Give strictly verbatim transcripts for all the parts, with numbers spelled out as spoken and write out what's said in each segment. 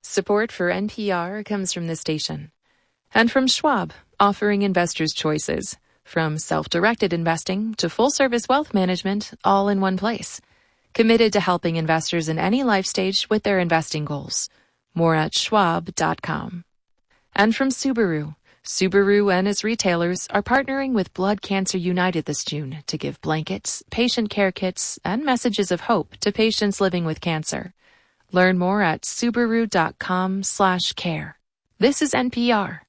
Support for N P R comes from this station. And from Schwab, offering investors choices. From self-directed investing to full-service wealth management, all in one place. Committed to helping investors in any life stage with their investing goals. More at schwab dot com. And from Subaru. Subaru and its retailers are partnering with Blood Cancer United this June to give blankets, patient care kits, and messages of hope to patients living with cancer. Learn more at subaru dot com slash care. This is N P R.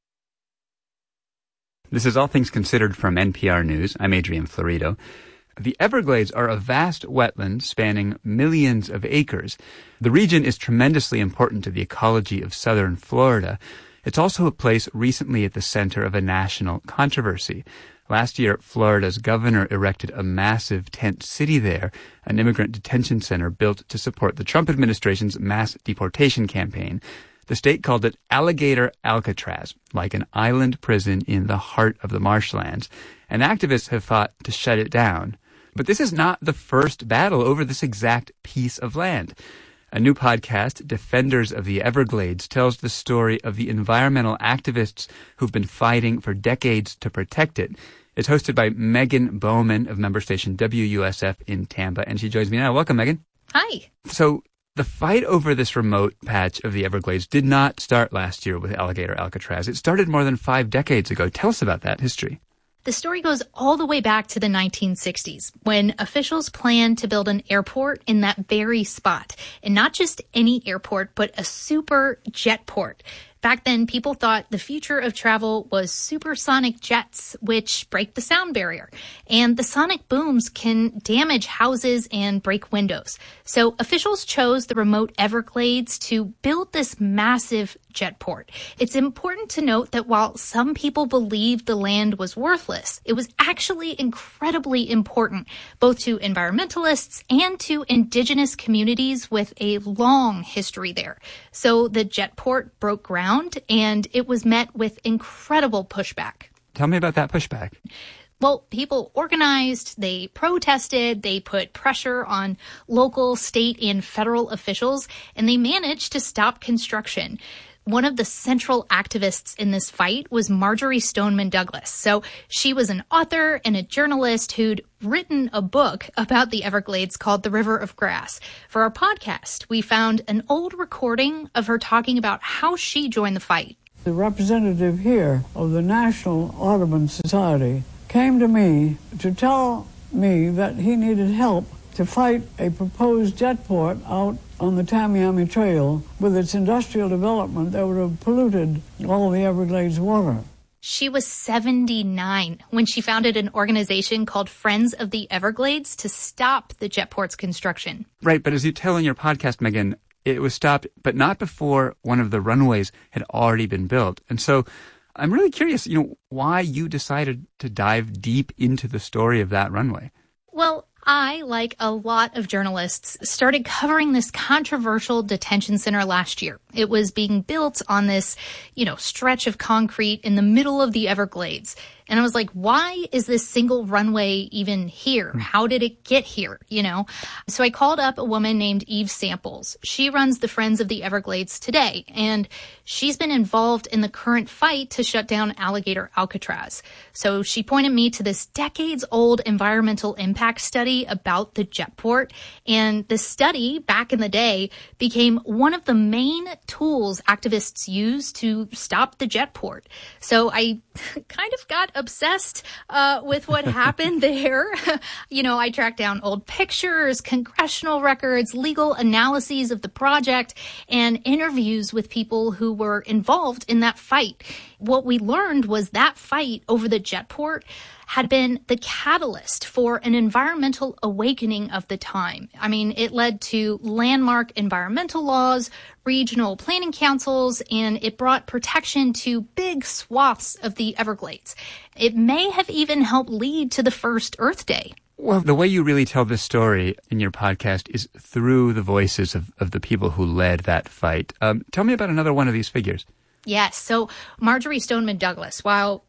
This is All Things Considered from N P R News. I'm Adrian Florido. The Everglades are a vast wetland spanning millions of acres. The region is tremendously important to the ecology of southern Florida. It's also a place recently at the center of a national controversy. Last year, Florida's governor erected a massive tent city there, an immigrant detention center built to support the Trump administration's mass deportation campaign. The state called it Alligator Alcatraz, like an island prison in the heart of the marshlands. And activists have fought to shut it down. But this is not the first battle over this exact piece of land. A new podcast, Defenders of the Everglades, tells the story of the environmental activists who've been fighting for decades to protect it. It's hosted by Megan Bowman of member station W U S F in Tampa, and she joins me now. Welcome, Megan. Hi. So the fight over this remote patch of the Everglades did not start last year with Alligator Alcatraz. It started more than five decades ago. Tell us about that history. The story goes all the way back to the nineteen sixties, when officials planned to build an airport in that very spot. And not just any airport, but a super jet port. Back then, people thought the future of travel was supersonic jets, which break the sound barrier. And the sonic booms can damage houses and break windows. So officials chose the remote Everglades to build this massive jet port. It's important to note that while some people believed the land was worthless, it was actually incredibly important, both to environmentalists and to indigenous communities with a long history there. So the jet port broke ground, and it was met with incredible pushback. Tell me about that pushback. Well, people organized, they protested, they put pressure on local, state, and federal officials, and they managed to stop construction. One of the central activists in this fight was Marjory Stoneman Douglas. So she was an author and a journalist who'd written a book about the Everglades called The River of Grass. For our podcast, we found an old recording of her talking about how she joined the fight. The representative here of the National Audubon Society came to me to tell me that he needed help to fight a proposed jet port out on the Tamiami Trail with its industrial development that would have polluted all the Everglades water. She was seventy-nine when she founded an organization called Friends of the Everglades to stop the jet port's construction. Right, but as you tell in your podcast, Megan, it was stopped, but not before one of the runways had already been built. And so I'm really curious, you know, why you decided to dive deep into the story of that runway. Well, I, like a lot of journalists, started covering this controversial detention center last year. It was being built on this, you know, stretch of concrete in the middle of the Everglades. And I was like, why is this single runway even here? How did it get here? You know, so I called up a woman named Eve Samples. She runs the Friends of the Everglades today, and she's been involved in the current fight to shut down Alligator Alcatraz. So she pointed me to this decades old environmental impact study about the jet port. And the study back in the day became one of the main tools activists use to stop the jet port. So I kind of got obsessed uh, with what happened there. You know, I tracked down old pictures, congressional records, legal analyses of the project, and interviews with people who were involved in that fight. What we learned was that fight over the jet port had been the catalyst for an environmental awakening of the time. I mean, it led to landmark environmental laws, regional planning councils, and it brought protection to big swaths of the Everglades. It may have even helped lead to the first Earth Day. Well, the way you really tell this story in your podcast is through the voices of, of the people who led that fight. Um, tell me about another one of these figures. Yes. So Marjory Stoneman Douglas, while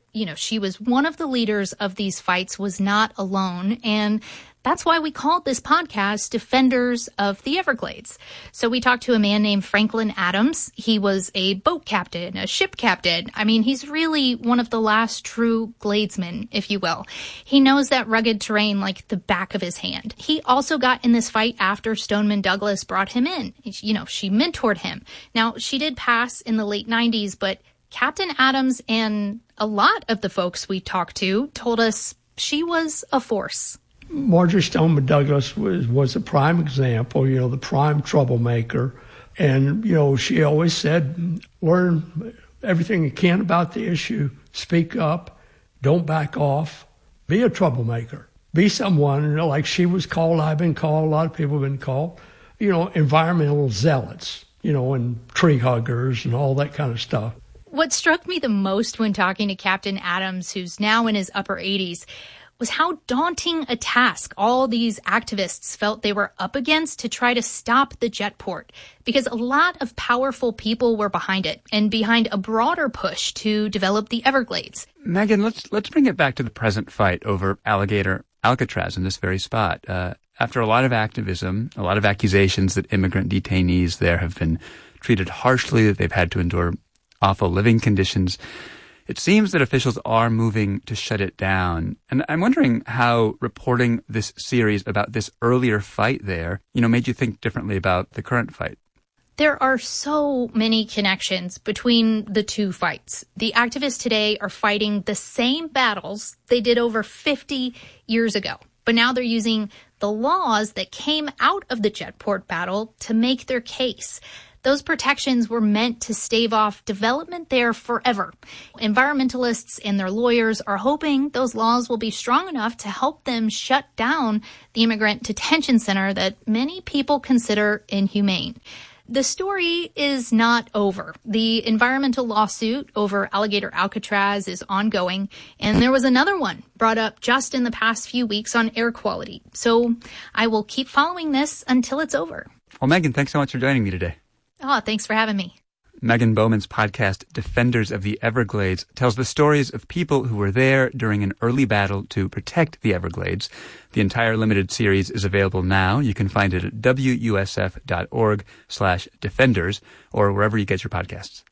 you know, she was one of the leaders of these fights, was not alone. And that's why we called this podcast Defenders of the Everglades. So we talked to a man named Franklin Adams. He was a boat captain, a ship captain. I mean, he's really one of the last true Gladesmen, if you will. He knows that rugged terrain like the back of his hand. He also got in this fight after Stoneman Douglas brought him in. You know, she mentored him. Now, she did pass in the late nineties, but Captain Adams and a lot of the folks we talked to told us she was a force. Marjory Stoneman Douglas was, was a prime example, you know, the prime troublemaker. And, you know, she always said, learn everything you can about the issue, speak up, don't back off, be a troublemaker, be someone, you know, like she was called, I've been called, a lot of people have been called, you know, environmental zealots, you know, and tree huggers and all that kind of stuff. What struck me the most when talking to Captain Adams, who's now in his upper eighties, was how daunting a task all these activists felt they were up against to try to stop the jetport, because a lot of powerful people were behind it and behind a broader push to develop the Everglades. Megan, let's let's bring it back to the present fight over alligator Alcatraz in this very spot. Uh, after a lot of activism, a lot of accusations that immigrant detainees there have been treated harshly, that they've had to endure awful living conditions, it seems that officials are moving to shut it down. And I'm wondering how reporting this series about this earlier fight there, you know, made you think differently about the current fight. There are so many connections between the two fights. The activists today are fighting the same battles they did over fifty years ago. But now they're using the laws that came out of the jetport battle to make their case. Those protections were meant to stave off development there forever. Environmentalists and their lawyers are hoping those laws will be strong enough to help them shut down the immigrant detention center that many people consider inhumane. The story is not over. The environmental lawsuit over alligator Alcatraz is ongoing, and there was another one brought up just in the past few weeks on air quality. So I will keep following this until it's over. Well, Megan, thanks so much for joining me today. Oh, thanks for having me. Megan Bowman's podcast, Defenders of the Everglades, tells the stories of people who were there during an early battle to protect the Everglades. The entire limited series is available now. You can find it at W U S F dot org slash defenders or wherever you get your podcasts.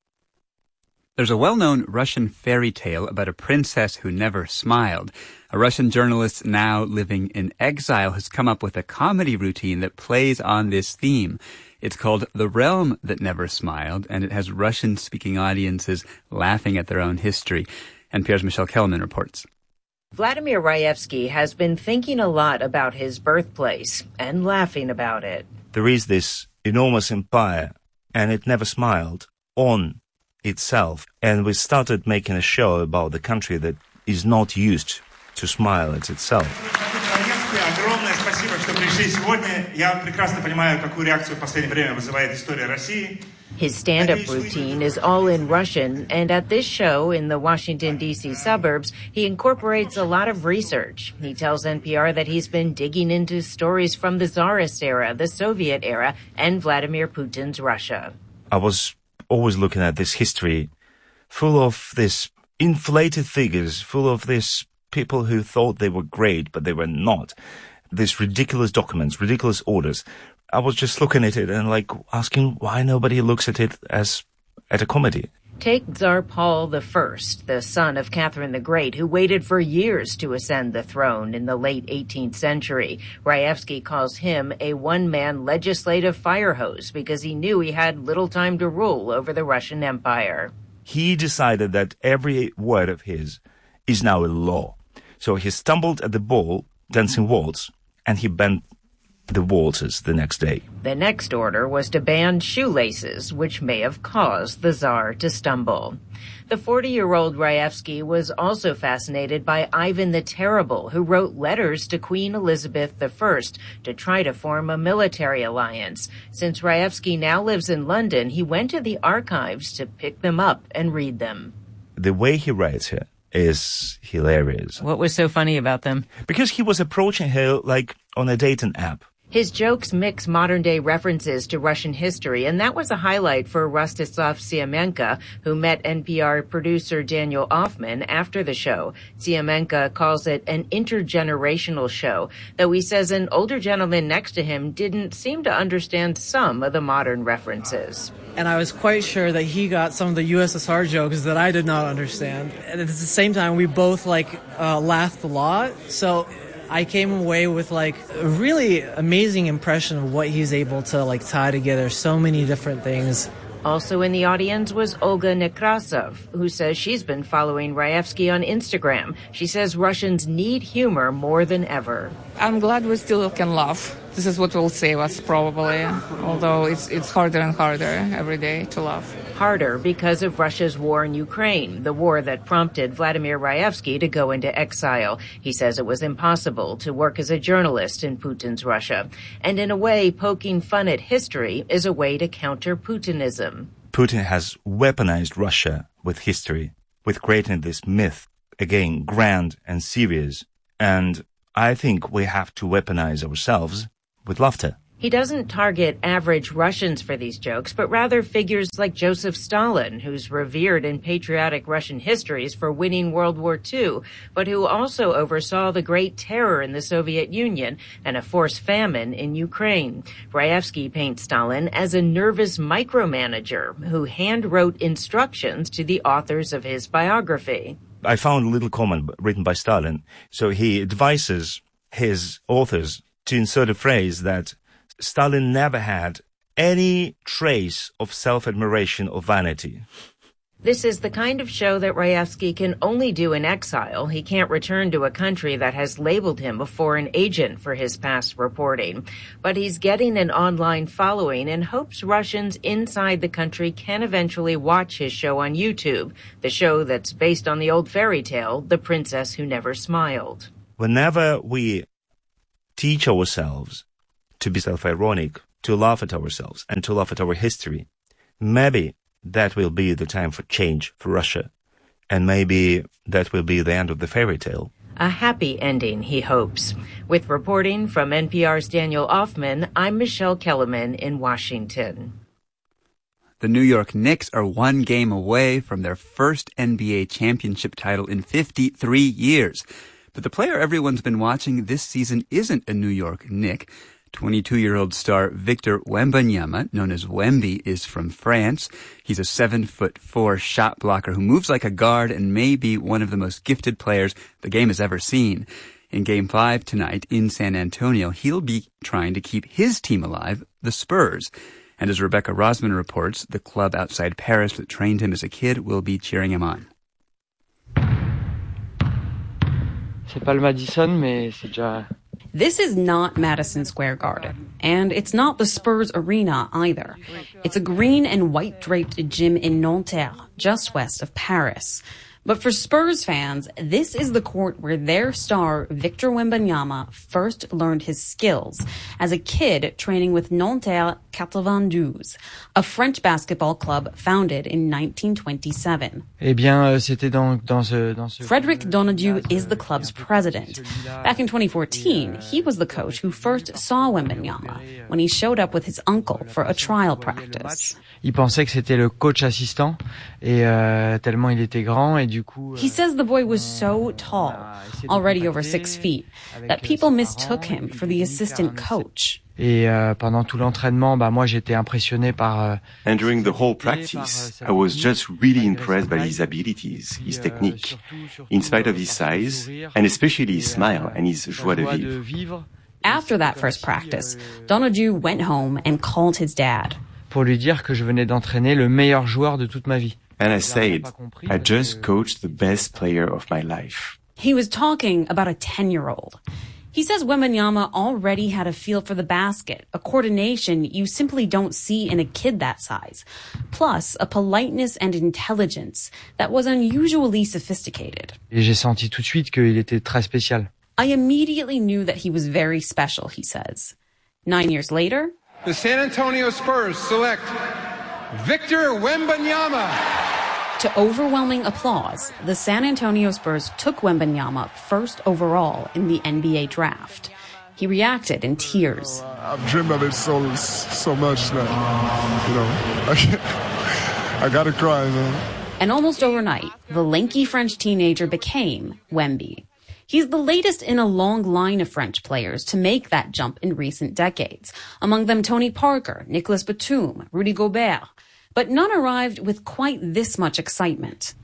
There's a well-known Russian fairy tale about a princess who never smiled. A Russian journalist now living in exile has come up with a comedy routine that plays on this theme. It's called The Realm That Never Smiled, and it has Russian-speaking audiences laughing at their own history. N P R's Michelle Kellerman reports. Vladimir Raevsky has been thinking a lot about his birthplace and laughing about it. There is this enormous empire, and it never smiled on itself. And we started making a show about the country that is not used to smile at itself. Огромное спасибо, что пришли сегодня. Я прекрасно понимаю, какую реакцию в последнее время вызывает история России. His stand-up routine is all in Russian, and at this show in the Washington, D C suburbs, he incorporates a lot of research. He tells N P R that he's been digging into stories from the Tsarist era, the Soviet era, and Vladimir Putin's Russia. I was always looking at this history full of this inflated figures, full of this people who thought they were great, but they were not. These ridiculous documents, ridiculous orders. I was just looking at it and like asking why nobody looks at it as at a comedy. Take Tsar Paul the First, the son of Catherine the Great, who waited for years to ascend the throne in the late eighteenth century. Raevsky calls him a one-man legislative fire hose because he knew he had little time to rule over the Russian Empire. He decided that every word of his is now a law. So he stumbled at the ball, dancing waltz, and he bent the waltzes the next day. The next order was to ban shoelaces, which may have caused the Tsar to stumble. The forty-year-old Raevsky was also fascinated by Ivan the Terrible, who wrote letters to Queen Elizabeth the First to try to form a military alliance. Since Raevsky now lives in London, he went to the archives to pick them up and read them. The way he writes here is hilarious. What was so funny about them? Because he was approaching her like on a dating app. His jokes mix modern-day references to Russian history, and that was a highlight for Rostislav Siamenka, who met N P R producer Daniel Offman after the show. Siamenka calls it an intergenerational show, though he says an older gentleman next to him didn't seem to understand some of the modern references. And I was quite sure that he got some of the U S S R jokes that I did not understand. And at the same time, we both, like, uh, laughed a lot, so I came away with, like, a really amazing impression of what he's able to, like, tie together so many different things. Also in the audience was Olga Nekrasov, who says she's been following Raevsky on Instagram. She says Russians need humor more than ever. I'm glad we still can laugh. This is what will save us, probably, although it's it's harder and harder every day to laugh. Harder because of Russia's war in Ukraine, the war that prompted Vladimir Raevsky to go into exile. He says it was impossible to work as a journalist in Putin's Russia. And in a way, poking fun at history is a way to counter Putinism. Putin has weaponized Russia with history, with creating this myth, again, grand and serious. And I think we have to weaponize ourselves with laughter. He doesn't target average Russians for these jokes, but rather figures like Joseph Stalin, who's revered in patriotic Russian histories for winning World War Two, but who also oversaw the Great Terror in the Soviet Union and a forced famine in Ukraine. Raevsky paints Stalin as a nervous micromanager who hand-wrote instructions to the authors of his biography. I found a little comment written by Stalin. So he advises his authors to insert a phrase that Stalin never had any trace of self-admiration or vanity. This is the kind of show that Raevsky can only do in exile. He can't return to a country that has labeled him a foreign agent for his past reporting. But he's getting an online following and hopes Russians inside the country can eventually watch his show on YouTube, the show that's based on the old fairy tale, The Princess Who Never Smiled. Whenever we teach ourselves to be self-ironic, to laugh at ourselves, and to laugh at our history, maybe that will be the time for change for Russia. And maybe that will be the end of the fairy tale. A happy ending, he hopes. With reporting from N P R's Daniel Offman, I'm Michelle Kellerman in Washington. The New York Knicks are one game away from their first N B A championship title in fifty-three years. But the player everyone's been watching this season isn't a New York Knick. twenty-two-year-old star Victor Wembanyama, known as Wemby, is from France. He's a seven foot four shot blocker who moves like a guard and may be one of the most gifted players the game has ever seen. In Game five tonight in San Antonio, he'll be trying to keep his team alive, the Spurs. And as Rebecca Rosman reports, the club outside Paris that trained him as a kid will be cheering him on. C'est pas le Madison, mais c'est déjà... This is not Madison Square Garden, and it's not the Spurs Arena either. It's a green and white draped gym in Nanterre, just west of Paris. But for Spurs fans, this is the court where their star, Victor Wembanyama, first learned his skills as a kid training with Nanterre quatre-vingt-douze, a French basketball club founded in nineteen twenty-seven. Eh bien, c'était dans, dans ce, dans ce... Frederick Donadieu is the club's president. Back in twenty fourteen, he was the coach who first saw Wembanyama when he showed up with his uncle for a trial practice. Il pensait que c'était le coach assistant, et euh, tellement il était grand, et du coup... He says the boy was so tall, already over six feet, that people mistook him for the assistant coach. Et euh, pendant tout l'entraînement, bah moi j'étais impressionné par. Euh, and during the whole practice, I was just really impressed by his abilities, his technique, in spite of his size, and especially his smile and his joie de vivre. After that first practice, Donadieu went home and called his dad. Pour lui dire que je venais d'entraîner le meilleur joueur de toute ma vie. And I said, I just coached the best player of my life. He was talking about a ten-year-old. He says Wembanyama already had a feel for the basket, a coordination you simply don't see in a kid that size, plus a politeness and intelligence that was unusually sophisticated. Et j'ai senti tout de suite qu'il était très spécial. I immediately knew that he was very special, he says. Nine years later, the San Antonio Spurs select Victor Wembanyama. To overwhelming applause, the San Antonio Spurs took Wembanyama first overall in the N B A draft. He reacted in tears. I've dreamed of it so so much that, you know, I, I gotta cry, man. And almost overnight, the lanky French teenager became Wemby. He's the latest in a long line of French players to make that jump in recent decades. Among them Tony Parker, Nicolas Batum, Rudy Gobert. But none arrived with quite this much excitement.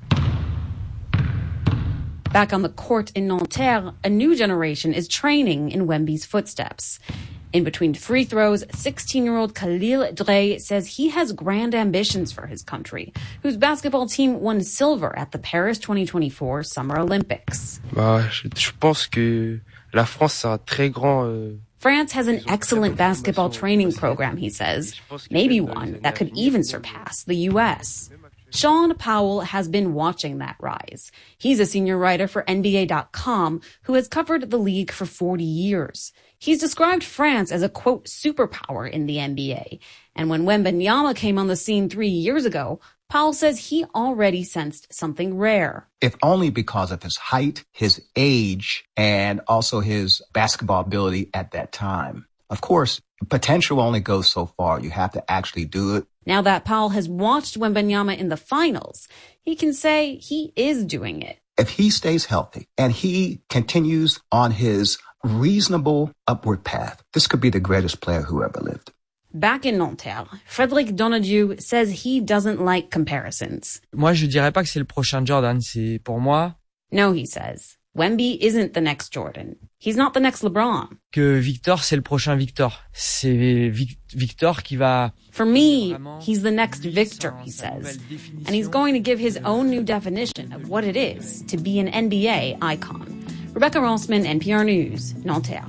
Back on the court in Nanterre, a new generation is training in Wemby's footsteps. In between free throws, sixteen-year-old Khalil Drey says he has grand ambitions for his country, whose basketball team won silver at the Paris twenty twenty-four Summer Olympics. Bah, je, je pense que la France a un très grand... Euh... France has an excellent basketball training program, he says, maybe one that could even surpass the U S. Sean Powell has been watching that rise. He's a senior writer for N B A dot com who has covered the league for forty years. He's described France as a, quote, superpower in the N B A. And when Wembanyama came on the scene three years ago, Powell says he already sensed something rare. If only because of his height, his age, and also his basketball ability at that time. Of course, potential only goes so far. You have to actually do it. Now that Powell has watched Wembanyama in the finals, he can say he is doing it. If he stays healthy and he continues on his reasonable upward path, this could be the greatest player who ever lived. Back in Nanterre, Frédéric Donadieu says he doesn't like comparisons. Moi, je dirais pas que c'est le prochain Jordan. C'est pour moi. No, he says. Wemby isn't the next Jordan. He's not the next LeBron. Que Victor, c'est le prochain Victor. C'est Vic- Victor qui va... For me, he's the next Victor, he says. And he's going to give his own new definition of what it is to be an N B A icon. Rebecca Rossman, N P R News, Nanterre.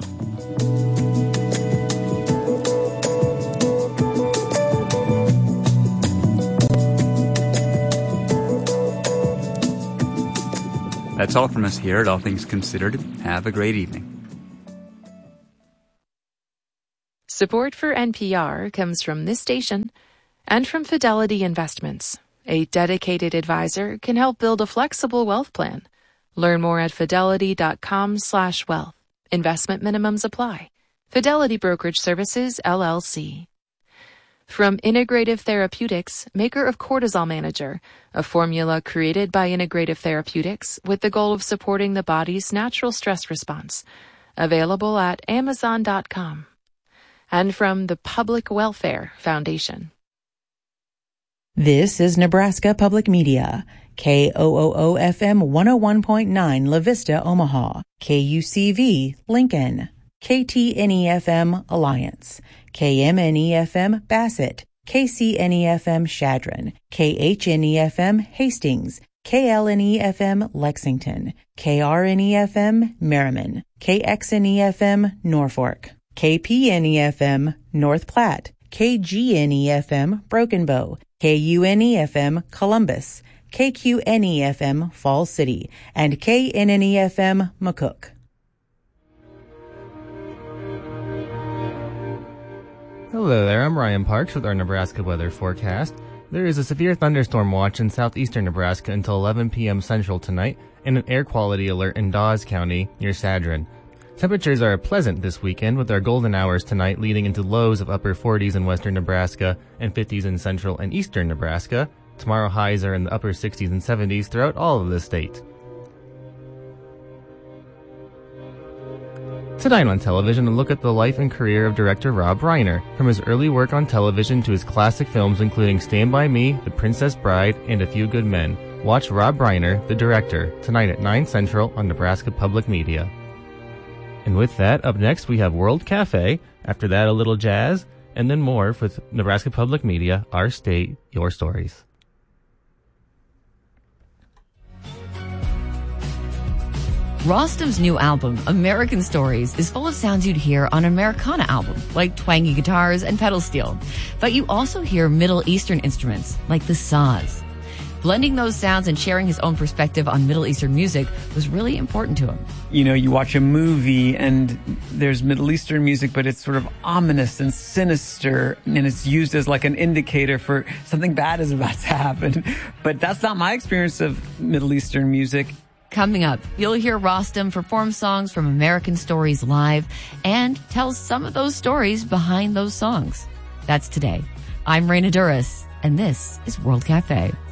That's all from us here at All Things Considered. Have a great evening. Support for N P R comes from this station and from Fidelity Investments. A dedicated advisor can help build a flexible wealth plan. Learn more at fidelity.com slash wealth. Investment minimums apply. Fidelity Brokerage Services, L L C. From Integrative Therapeutics, maker of Cortisol Manager, a formula created by Integrative Therapeutics with the goal of supporting the body's natural stress response. Available at amazon dot com. And from the Public Welfare Foundation. This is Nebraska Public Media. K O O O F M one oh one point nine La Vista, Omaha. K U C V, Lincoln. K T N E F M, Alliance. K M N E F M, Bassett. K C N E F M, Chadron. K H N E F M, Hastings. K L N E F M, Lexington. K R N E F M, Merriman. K X N E F M, Norfolk. K P N E F M, North Platte. K G N E F M, Broken Bow. K U N E F M, Columbus. K Q N E F M, Falls City. And K N N E F M, McCook. Hello there, I'm Ryan Parks with our Nebraska weather forecast. There is a severe thunderstorm watch in southeastern Nebraska until eleven p.m. Central tonight, and an air quality alert in Dawes County near Sadron. Temperatures are pleasant this weekend, with our golden hours tonight leading into lows of upper forties in western Nebraska and fifties in central and eastern Nebraska. Tomorrow highs are in the upper sixties and seventies throughout all of the state. Tonight on television, a look at the life and career of director Rob Reiner, from his early work on television to his classic films including Stand By Me, The Princess Bride, and A Few Good Men. Watch Rob Reiner, the director, tonight at nine Central on Nebraska Public Media. And with that, up next we have World Cafe, after that a little jazz, and then more with Nebraska Public Media, Our State, Your Stories. Rostam's new album, American Stories, is full of sounds you'd hear on an Americana album, like twangy guitars and pedal steel. But you also hear Middle Eastern instruments, like the saz. Blending those sounds and sharing his own perspective on Middle Eastern music was really important to him. You know, you watch a movie and there's Middle Eastern music, but it's sort of ominous and sinister, and it's used as like an indicator for something bad is about to happen. But that's not my experience of Middle Eastern music. Coming up, you'll hear Rostam perform songs from American Stories live and tell some of those stories behind those songs. That's today. I'm Raina Duras, and this is World Cafe.